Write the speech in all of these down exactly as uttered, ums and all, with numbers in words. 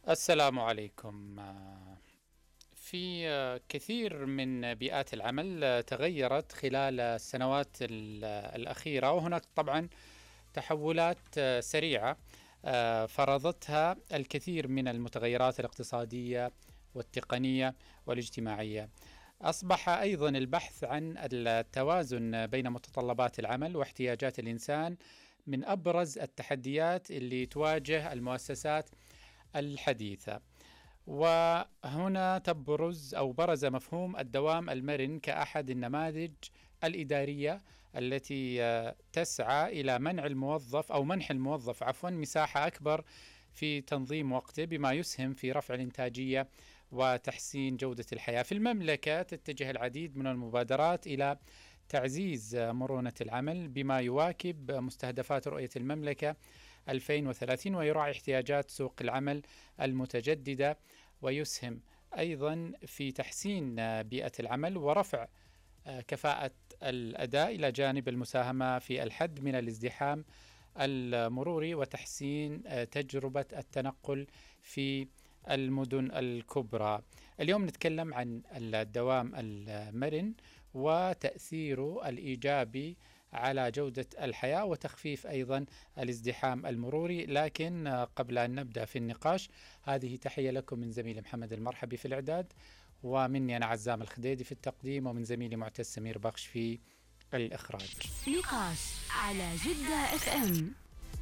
السلام عليكم. في كثير من بيئات العمل تغيرت خلال السنوات ال- الأخيرة، وهناك طبعا تحولات سريعة فرضتها الكثير من المتغيرات الاقتصادية والتقنية والاجتماعية. أصبح أيضا البحث عن التوازن بين متطلبات العمل واحتياجات الإنسان من أبرز التحديات اللي تواجه المؤسسات الحديثة. وهنا تبرز أو برز مفهوم الدوام المرن كأحد النماذج الإدارية التي آه، تسعى إلى منع الموظف أو منح الموظف عفوا مساحة أكبر في تنظيم وقته، بما يسهم في رفع الإنتاجية وتحسين جودة الحياة. في المملكة تتجه العديد من المبادرات إلى تعزيز مرونة العمل بما يواكب مستهدفات رؤية المملكة ألفين وثلاثين ويراعي احتياجات سوق العمل المتجددة، ويسهم أيضا في تحسين بيئة العمل ورفع كفاءة الأداء، إلى جانب المساهمة في الحد من الازدحام المروري وتحسين تجربة التنقل في المدن الكبرى. اليوم نتكلم عن الدوام المرن وتأثيره الإيجابي على جودة الحياة وتخفيف أيضا الازدحام المروري. لكن قبل أن نبدأ في النقاش، هذه تحية لكم من زميلي محمد المرحبي في الإعداد، ومني أنا عزام الخديدي في التقديم، ومن زميلي معتز سمير بخش في الإخراج. نقاش على جدة اف ام.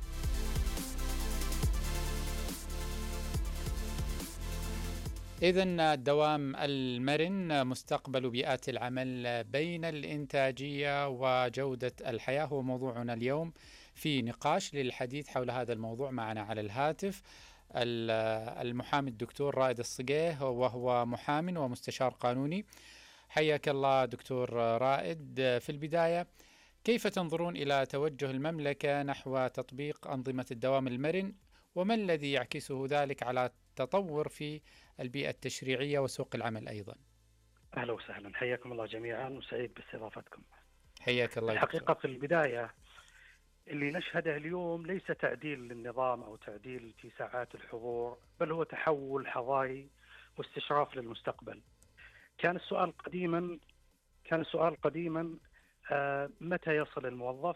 إذن الدوام المرن مستقبل بيئات العمل بين الإنتاجية وجودة الحياة هو موضوعنا اليوم في نقاش. للحديث حول هذا الموضوع معنا على الهاتف المحامي الدكتور رائد الصقيه، وهو محام ومستشار قانوني. حياك الله دكتور رائد. في البداية، كيف تنظرون إلى توجه المملكة نحو تطبيق أنظمة الدوام المرن، وما الذي يعكسه ذلك على تطور في البيئة التشريعية وسوق العمل أيضا؟ أهلا وسهلا، حياكم الله جميعا وسعيد باستضافتكم. حياك الله الحقيقة دكتور. في البداية اللي نشهده اليوم ليس تعديل للنظام أو تعديل في ساعات الحضور، بل هو تحول حضاري واستشراف للمستقبل. كان السؤال قديما كان السؤال قديما آه متى يصل الموظف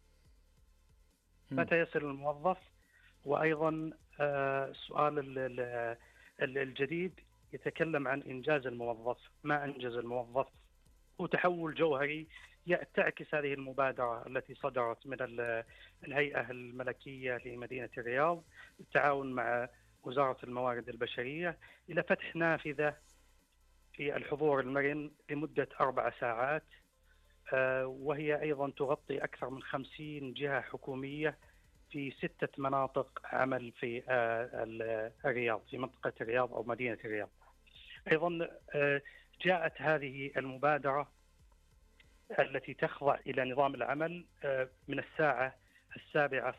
متى يصل الموظف وأيضا آه السؤال ال- ال- ال- الجديد يتكلم عن إنجاز الموظف، ما أنجز الموظف. وتحول جوهري تعكس هذه المبادرة التي صدرت من الهيئة الملكية لمدينة الرياض بالتعاون مع وزارة الموارد البشرية إلى فتح نافذة في الحضور المرن لمدة أربع ساعات، وهي أيضا تغطي أكثر من خمسين جهة حكومية في ستة مناطق عمل في الرياض، في منطقة الرياض أو مدينة الرياض. أيضا جاءت هذه المبادرة التي تخضع إلى نظام العمل من الساعة السابعة